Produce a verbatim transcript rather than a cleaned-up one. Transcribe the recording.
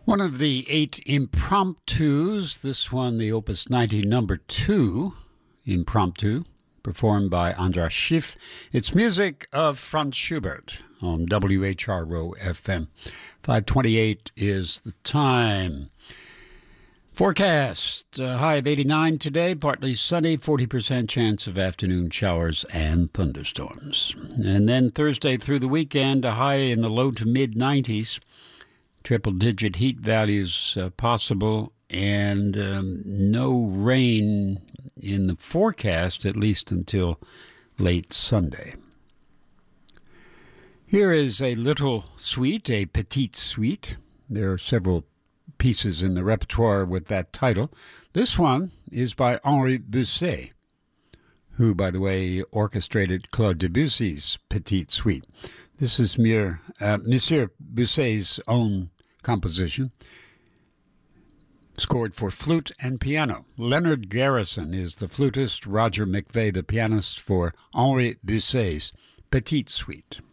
One of the eight impromptus, this one the Opus ninety number two impromptu, performed by Andras Schiff. It's music of Franz Schubert on W H R O F M. five twenty-eight is the time. Forecast, a high of eighty-nine today, partly sunny, forty percent chance of afternoon showers and thunderstorms. And then Thursday through the weekend, a high in the low to mid nineties. Triple-digit heat values uh, possible, and um, no rain in the forecast, at least until late Sunday. Here is a little suite, a petite suite. There are several pieces in the repertoire with that title. This one is by Henri Bousset, who, by the way, orchestrated Claude Debussy's Petite Suite. This is mere, uh, Monsieur Bousset's own composition, scored for flute and piano. Leonard Garrison is the flutist, Roger McVeigh the pianist for Henri Bousset's Petite Suite.